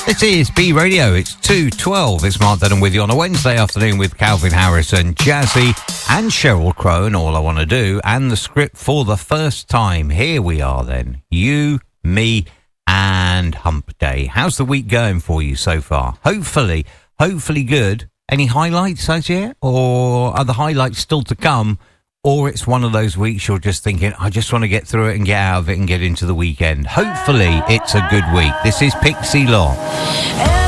This is B Radio. It's 2:12. It's Mark Denham with you on a Wednesday afternoon with Calvin Harrison, Jazzy and Cheryl Crow and All I Want to Do, and the script for the first time. Here we are then. You, me and Hump Day. How's the week going for you so far? Hopefully good. Any highlights as yet? Or are the highlights still to come? Or it's one of those weeks you're just thinking, I just want to get through it and get out of it and get into the weekend. Hopefully it's a good week. This is Pixie Law.